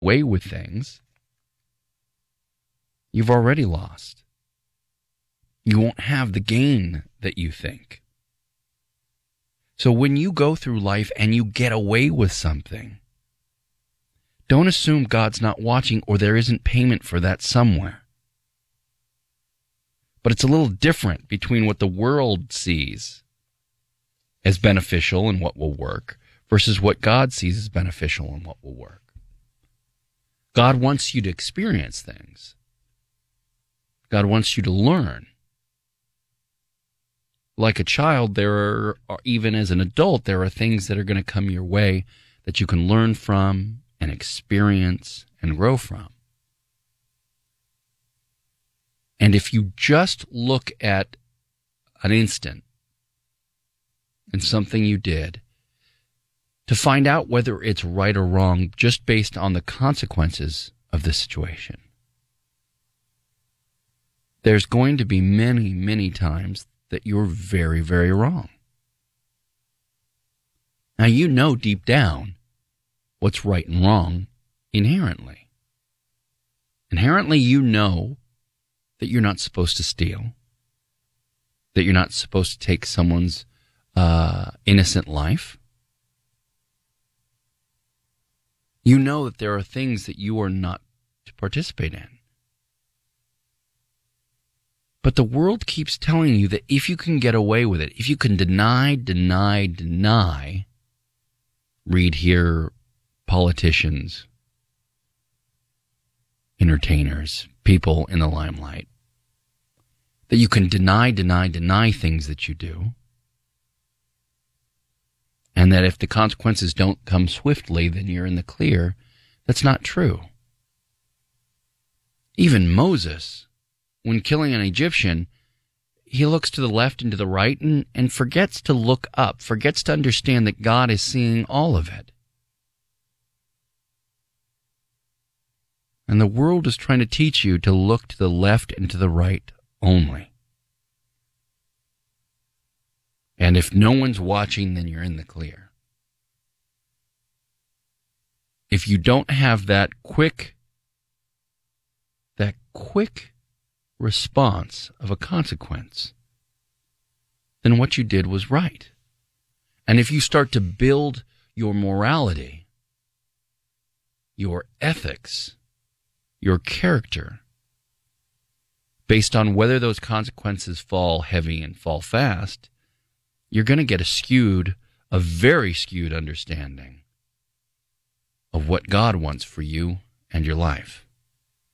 away with things, you've already lost. You won't have the gain that you think. So when you go through life and you get away with something, don't assume God's not watching or there isn't payment for that somewhere. But it's a little different between what the world sees as beneficial and what will work versus what God sees as beneficial and what will work. God wants you to experience things. God wants you to learn. Like a child, even as an adult, there are things that are going to come your way that you can learn from and experience and grow from. And if you just look at an instant and something you did to find out whether it's right or wrong just based on the consequences of the situation, there's going to be many, many times that you're very, very wrong. Now, you know deep down what's right and wrong inherently. Inherently, you know that you're not supposed to steal, that you're not supposed to take someone's innocent life. You know that there are things that you are not to participate in. But the world keeps telling you that if you can get away with it, if you can deny, read here politicians, entertainers, people in the limelight, that you can deny things that you do, and that if the consequences don't come swiftly, then you're in the clear. That's not true. Even Moses, when killing an Egyptian, he looks to the left and to the right and forgets to look up, forgets to understand that God is seeing all of it. And the world is trying to teach you to look to the left and to the right only. And if no one's watching, then you're in the clear. If you don't have that quick response of a consequence, then what you did was right. And if you start to build your morality, your ethics, your character, based on whether those consequences fall heavy and fall fast, you're going to get a very skewed understanding of what God wants for you and your life.